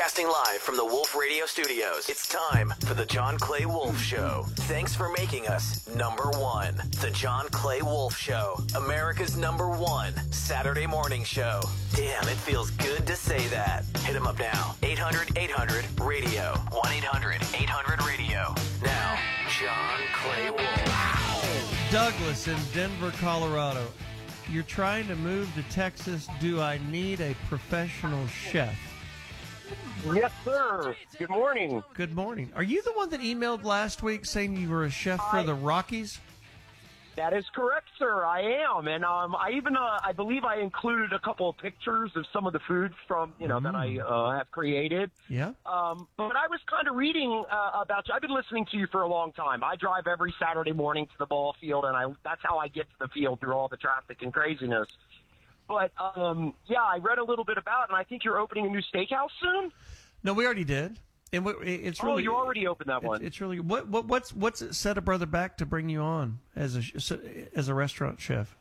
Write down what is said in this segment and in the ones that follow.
Broadcasting live from the Wolf Radio Studios, it's time for the John Clay Wolf Show. Thanks for making us number one. The John Clay Wolf Show, America's number one Saturday morning show. Damn, it feels good to say that. Hit him up now. 800-800-RADIO. 1-800-800-RADIO. Now, John Clay Wolf. Douglas in Denver, Colorado. You're trying to move to Texas. Do I need a professional chef? Yes, sir. Good morning. Good morning. Are you the one that emailed last week saying you were a chef for the Rockies? That is correct, sir. I am, and I believe I included a couple of pictures of some of the foods from that I have created. Yeah. But I was kind of reading about you. I've been listening to you for a long time. I drive every Saturday morning to the ball field, and that's how I get to the field through all the traffic and craziness. But I read a little bit about it, and I think you're opening a new steakhouse soon. No, we already did. And it's really, you already opened that one. It's really what's it set a brother back to bring you on as a restaurant chef?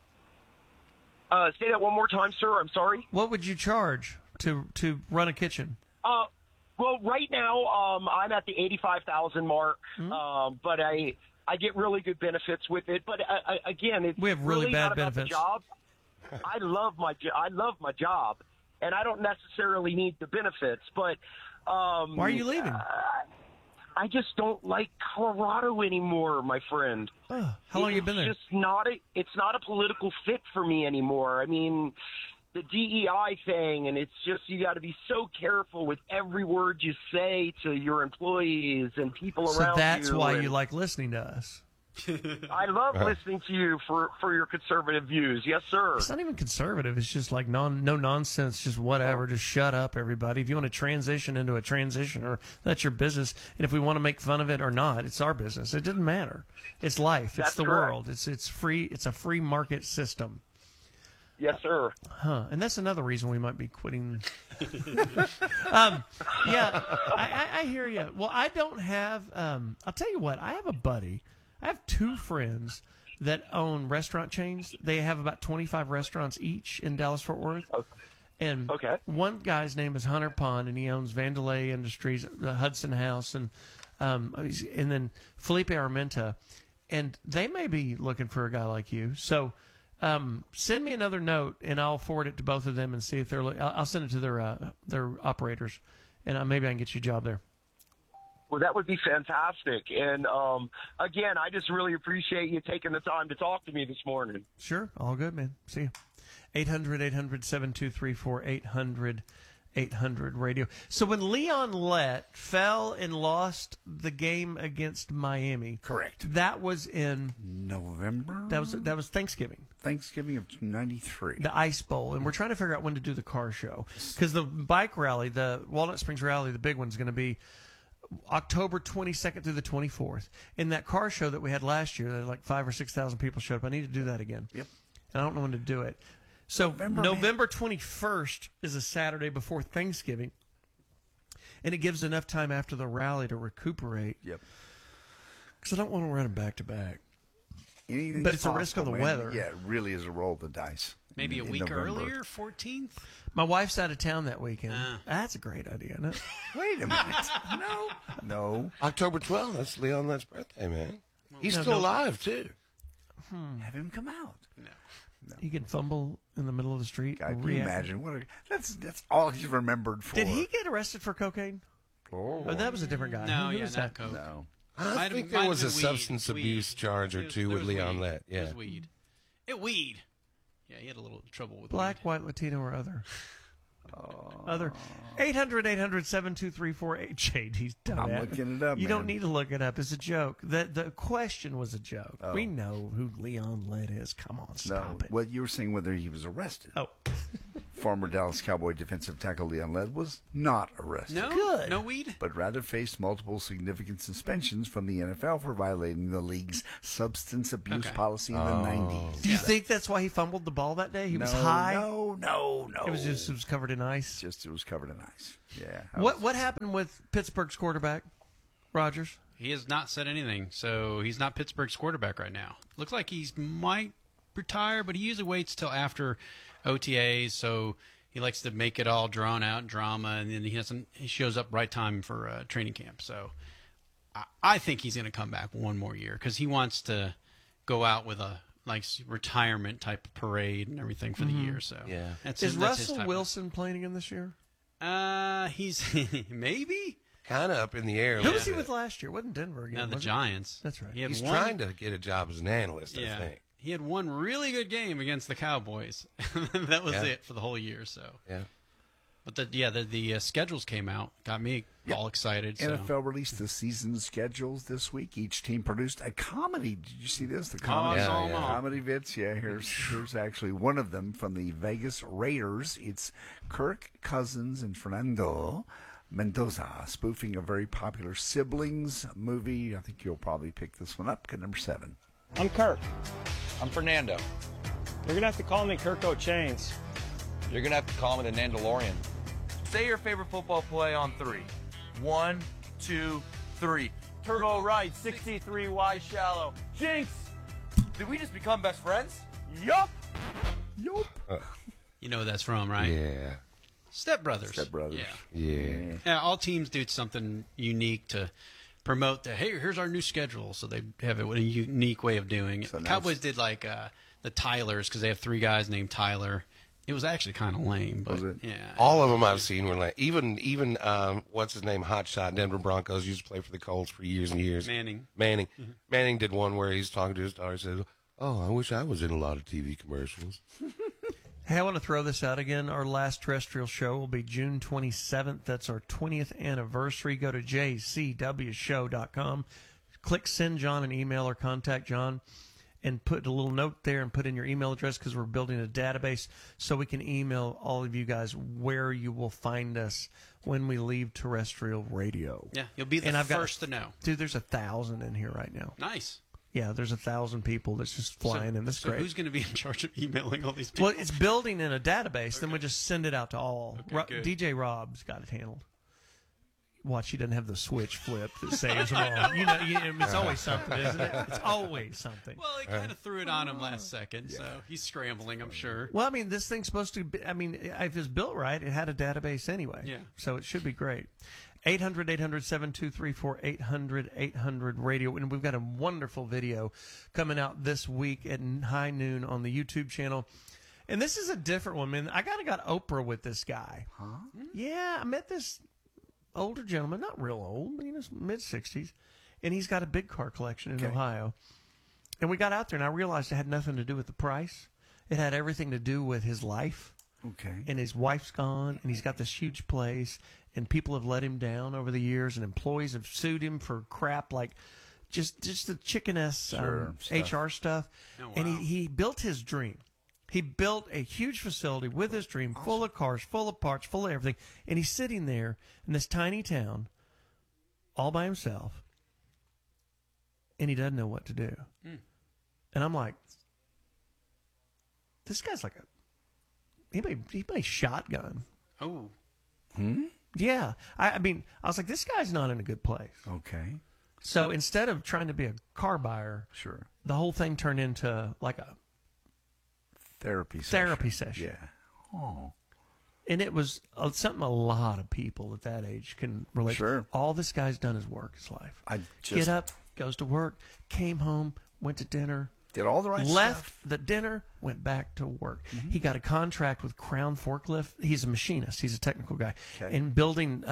Say that one more time, sir. I'm sorry. What would you charge to run a kitchen? Well, right now I'm at the $85,000 mark, but I get really good benefits with it. But again, we have really bad benefits. Job. I love my job, and I don't necessarily need the benefits, but. Why are you leaving? I just don't like Colorado anymore, my friend. How long have you been there? It's not a political fit for me anymore. I mean, the DEI thing, and it's just you got to be so careful with every word you say to your employees and people around you. So that's why you like listening to us. I love listening to you for your conservative views. Yes, sir. It's not even conservative. It's just like no nonsense, just whatever. Just shut up, everybody. If you want to transition into a transitioner, that's your business. And if we want to make fun of it or not, it's our business. It doesn't matter. It's life. It's the world. It's free. It's a free market system. Yes, sir. And that's another reason we might be quitting. I hear you. Well, I don't have. I'll tell you what. I have a buddy. I have two friends that own restaurant chains. They have about 25 restaurants each in Dallas-Fort Worth. And one guy's name is Hunter Pond, and he owns Vandelay Industries, the Hudson House, and then Felipe Armenta. And they may be looking for a guy like you. So send me another note, and I'll forward it to both of them and see if they're. I'll send it to their operators, and maybe I can get you a job there. Well, that would be fantastic. And, again, I just really appreciate you taking the time to talk to me this morning. Sure. All good, man. See you. 800-800-7234, 800-800-RADIO. So when Leon Lett fell and lost the game against Miami. Correct. That was in November? That was Thanksgiving. Thanksgiving of 93. The Ice Bowl. And we're trying to figure out when to do the car show. Because the bike rally, the Walnut Springs rally, the big one's going to be October 22nd through the 24th. In that car show that we had last year, there were like 5,000 or 6,000 people showed up. I need to do that again. Yep. And I don't know when to do it. So November 21st is a Saturday before Thanksgiving. And it gives enough time after the rally to recuperate. Yep. Because I don't want to run them back to back. Anything's But it's a risk of the weather. Yeah, it really is a roll of the dice. Maybe a week earlier, 14th? My wife's out of town that weekend. That's a great idea, isn't it? Wait a minute. No. October 12th, that's Leon Lett's birthday, man. He's still alive, too. Have him come out. No. He can fumble in the middle of the street. God, can you imagine? That's all he's remembered for. Did he get arrested for cocaine? Oh, that was a different guy. No, Who was not that? coke. No. I think there was a substance abuse charge or two with Leon Lett. Yeah. It was weed. Weed. Yeah, he had a little trouble with Black, weed. white, Latino, or other. Other 800-800-7234. JD's done I'm that. looking it up. You man. don't need to look it up. It's a joke. The question was a joke. We know who Leon Lett is. Come on, stop it. What you were saying, whether he was arrested. Oh. Former Dallas Cowboy defensive tackle Leon Lett was not arrested. No, Good. no weed. But rather faced multiple significant suspensions from the NFL for violating the league's substance abuse policy in the 90s. Do you think that's why he fumbled the ball that day? He was high? No. It was covered in ice. It was covered in ice. Yeah. What happened with Pittsburgh's quarterback, Rodgers? He has not said anything, so he's not Pittsburgh's quarterback right now. Looks like he might retire, but he usually waits till after OTAs, so He likes to make it all drawn out drama, and then he shows up right time for training camp. So I think he's going to come back one more year because he wants to go out with a retirement type of parade and everything for the year. So is Russell Wilson playing again this year? He's maybe kind of up in the air. Who was he with last year? Wasn't Denver again? No, the Giants. That's right. He's trying to get a job as an analyst, I think. He had one really good game against the Cowboys. That was it for the whole year. So but the schedules came out, got me all excited. So. NFL released the season schedules this week. Each team produced a comedy. Did you see this? The comedy, comedy bits. Yeah, here's actually one of them from the Vegas Raiders. It's Kirk Cousins and Fernando Mendoza spoofing a very popular siblings movie. I think you'll probably pick this one up. At number 7. I'm Kirk. I'm Fernando. You're gonna have to call me Kirk O'Chains. You're gonna have to call me the Nandalorian. Say your favorite football play on 3. 1, 2, 3. Turbo right, 63 wide shallow. Jinx! Did we just become best friends? Yup! You know what that's from, right? Yeah. Step Brothers. Yeah. All teams do something unique to promote that, hey, here's our new schedule. So they have a unique way of doing it. So Cowboys did the Tylers because they have 3 guys named Tyler. It was actually kind of lame, but all of them I've seen were like even what's his name, Hotshot, Denver Broncos used to play for the Colts for years and years. Manning. Mm-hmm. Manning did one where he's talking to his daughter, says, "Oh, I wish I was in a lot of TV commercials." Hey, I want to throw this out again. Our last terrestrial show will be June 27th. That's our 20th anniversary. Go to jcwshow.com. Click send John an email or contact John and put a little note there and put in your email address because we're building a database so we can email all of you guys where you will find us when we leave terrestrial radio. Yeah, you'll be the first to know. Dude, there's 1,000 in here right now. Nice. Yeah, there's 1,000 people that's just flying in. That's great. Who's going to be in charge of emailing all these people? Well, it's building in a database. Then we just send it out to all. Okay, DJ Rob's got it handled. Watch, he doesn't have the switch flip that saves them all. It's always something, isn't it? It's always something. Well, he kind of threw it on him last second, so he's scrambling, I'm sure. Well, I mean, this thing's supposed to be, if it's built right, it had a database anyway. Yeah. So it should be great. 800-800-7234, 800-800-radio. And we've got a wonderful video coming out this week at high noon on the YouTube channel. And this is a different one, man. I got Oprah with this guy. Huh? Yeah, I met this older gentleman, not real old, but mid-60s. And he's got a big car collection in Ohio. And we got out there, and I realized it had nothing to do with the price. It had everything to do with his life. Okay. And his wife's gone, and he's got this huge place, and people have let him down over the years, and employees have sued him for crap like just the chicken-ass HR stuff. Oh, wow. And he built his dream. He built a huge facility with his dream, full of cars, full of parts, full of everything. And he's sitting there in this tiny town all by himself, and he doesn't know what to do. Mm. And I'm like, this guy's like he may shotgun. Oh. Yeah. I mean, I was like, this guy's not in a good place. Okay. So instead of trying to be a car buyer, the whole thing turned into like a therapy session. Yeah. Oh. And it was something a lot of people at that age can relate. Sure. All this guy's done is work his life. Get up, goes to work, came home, went to dinner. Did all the right stuff. Left the dinner, went back to work. Mm-hmm. He got a contract with Crown Forklift. He's a machinist. He's a technical guy. Okay. And building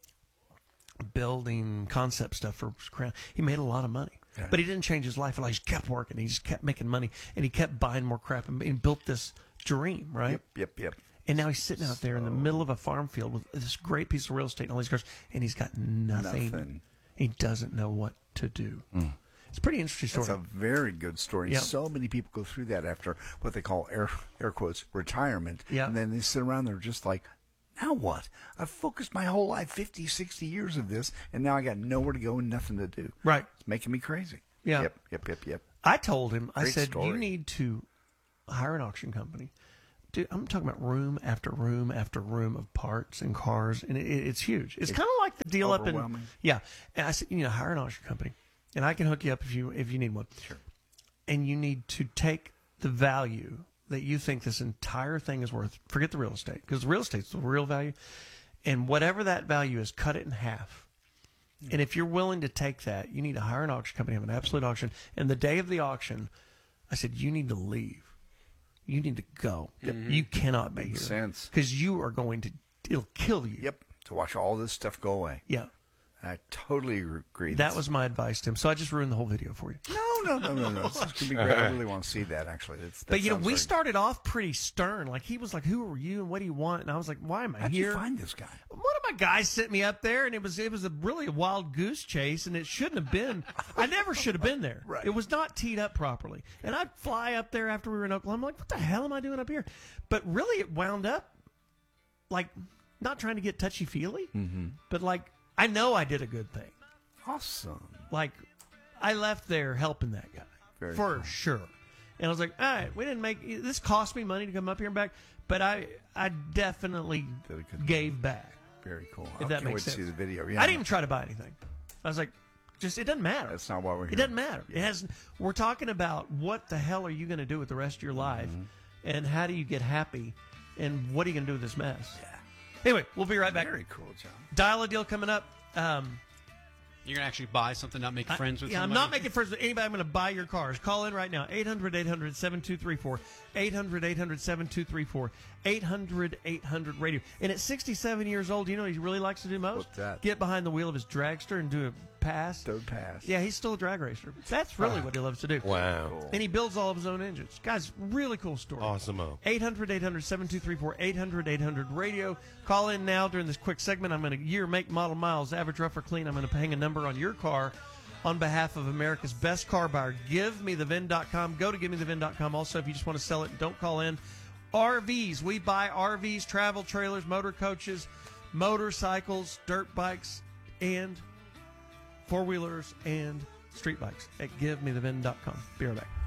concept stuff for Crown. He made a lot of money. Yeah. But he didn't change his life. He just kept working. He just kept making money. And he kept buying more crap and built this dream, right? Yep. And now he's sitting out there in the middle of a farm field with this great piece of real estate and all these cars. And he's got nothing. He doesn't know what to do. Mm. It's a pretty interesting story. It's a very good story. Yep. So many people go through that after what they call air quotes retirement. Yep. And then they sit around there just like, now what? I've focused my whole life, 50, 60 years of this, and now I got nowhere to go and nothing to do. Right. It's making me crazy. Yeah. Yep. I told him, Great I said, story. You need to hire an auction company. Dude, I'm talking about room after room after room of parts and cars, and it's huge. It's kind of like the deal up in... Yeah. And I said, you need to hire an auction company. And I can hook you up if you need one. Sure. And you need to take the value that you think this entire thing is worth, forget the real estate, because the real estate's the real value. And whatever that value is, cut it in half. And if you're willing to take that, you need to hire an auction company, have an absolute auction. And the day of the auction, I said, you need to leave. You need to go. Mm-hmm. You cannot be Makes here. Sense. Because you are going to, it'll kill you. Yep. To watch all this stuff go away. Yeah. I totally agree. That was my advice to him. So I just ruined the whole video for you. No. This is going to be great. I really want to see that, actually. But, we started off pretty stern. Like, he was like, who are you and what do you want? And I was like, why am I How'd here? How'd you find this guy? One of my guys sent me up there, and it was really a wild goose chase, and it shouldn't have been. I never should have been there. Right. It was not teed up properly. And I'd fly up there after we were in Oklahoma. I'm like, what the hell am I doing up here? But really, it wound up, like, not trying to get touchy-feely, but, like, I know I did a good thing. Awesome. Like, I left there helping that guy. Very for cool. sure. And I was like, all right, we didn't make this cost me money to come up here and back, but I definitely gave back. Very cool. If that makes sense. To see the video. Yeah. I didn't even try to buy anything. I was like, it doesn't matter. That's not why we're here. It doesn't matter. It has. We're talking about what the hell are you going to do with the rest of your life, and how do you get happy, and what are you going to do with this mess? Yeah. Anyway, we'll be right back. Very cool, John. Dial a deal coming up. You're going to actually buy something, not make friends with somebody? I'm not making friends with anybody. I'm going to buy your cars. Call in right now. 800-800-7234. 800-800-7234. 800-800-radio. And at 67 years old, you know what he really likes to do most? What's that? Get behind the wheel of his dragster and do a pass. Third pass. Yeah, he's still a drag racer. That's really what he loves to do. Wow. Cool. And he builds all of his own engines. Guys, really cool story. Awesome-o. 800-800-7234. 800-800-radio. Call in now during this quick segment. I'm going to year, make, model, miles, average, rough or clean. I'm going to hang a number on your car on behalf of America's best car buyer. GiveMeTheVin.com. Go to GiveMeTheVin.com. Also, if you just want to sell it, don't call in. RVs. We buy RVs, travel trailers, motor coaches, motorcycles, dirt bikes, and four-wheelers and street bikes at GiveMeTheVin.com. Be right back.